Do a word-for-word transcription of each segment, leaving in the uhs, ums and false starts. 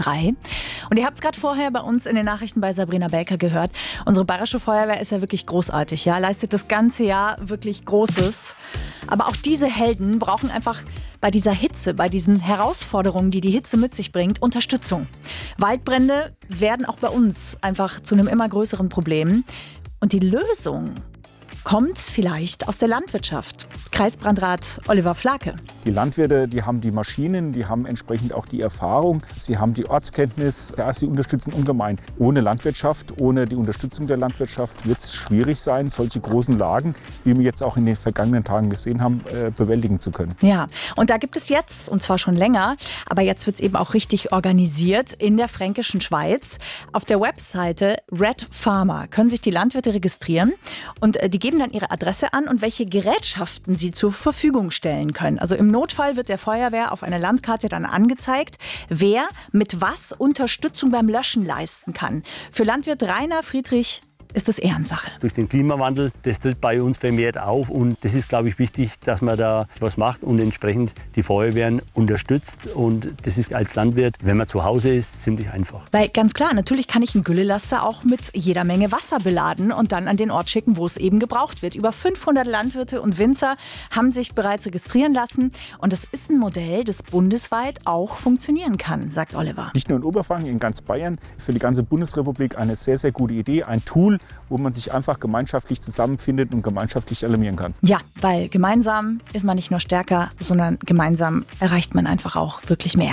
drei. Und ihr habt es gerade vorher bei uns in den Nachrichten bei Sabrina Belker gehört. Unsere Bayerische Feuerwehr ist ja wirklich großartig, ja, leistet das ganze Jahr wirklich Großes. Aber auch diese Helden brauchen einfach bei dieser Hitze, bei diesen Herausforderungen, die die Hitze mit sich bringt, Unterstützung. Waldbrände werden auch bei uns einfach zu einem immer größeren Problem. Und die Lösung kommt vielleicht aus der Landwirtschaft. Kreisbrandrat Oliver Flake. Die Landwirte, die haben die Maschinen, die haben entsprechend auch die Erfahrung, sie haben die Ortskenntnis, ja, sie unterstützen ungemein. Ohne Landwirtschaft, ohne die Unterstützung der Landwirtschaft wird es schwierig sein, solche großen Lagen, wie wir jetzt auch in den vergangenen Tagen gesehen haben, äh, bewältigen zu können. Ja, und da gibt es jetzt, und zwar schon länger, aber jetzt wird es eben auch richtig organisiert in der fränkischen Schweiz. Auf der Webseite Red Farmer können sich die Landwirte registrieren und äh, die geben dann ihre Adresse an und welche Gerätschaften sie zur Verfügung stellen können. Also im Notfall wird der Feuerwehr auf einer Landkarte dann angezeigt, wer mit was Unterstützung beim Löschen leisten kann. Für Landwirt Rainer Friedrich ist das Ehrensache. Durch den Klimawandel, das tritt bei uns vermehrt auf und das ist, glaube ich, wichtig, dass man da was macht und entsprechend die Feuerwehren unterstützt und das ist als Landwirt, wenn man zu Hause ist, ziemlich einfach. Weil ganz klar, natürlich kann ich einen Güllelaster auch mit jeder Menge Wasser beladen und dann an den Ort schicken, wo es eben gebraucht wird. Über fünfhundert Landwirte und Winzer haben sich bereits registrieren lassen und das ist ein Modell, das bundesweit auch funktionieren kann, sagt Oliver. Nicht nur in Oberfranken, in ganz Bayern, für die ganze Bundesrepublik eine sehr, sehr gute Idee, ein Tool, wo man sich einfach gemeinschaftlich zusammenfindet und gemeinschaftlich alarmieren kann. Ja, weil gemeinsam ist man nicht nur stärker, sondern gemeinsam erreicht man einfach auch wirklich mehr.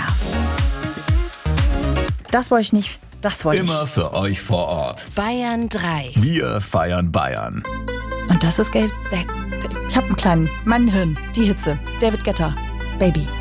Das wollte ich nicht, das wollte ich. Immer für euch vor Ort. Bayern drei. Wir feiern Bayern. Und das ist Geld. Ich habe einen kleinen, mein Hirn, die Hitze. David Guetta, Baby.